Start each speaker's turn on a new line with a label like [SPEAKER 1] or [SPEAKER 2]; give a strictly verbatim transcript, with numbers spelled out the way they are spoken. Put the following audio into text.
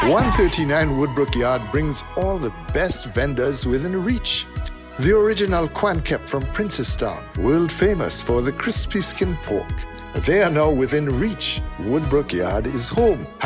[SPEAKER 1] one thirty-nine Woodbrook Yard brings all the best vendors within reach. The original Quan Kep from Princestown, world famous for the crispy skin pork. They are now within reach. Woodbrook Yard is home.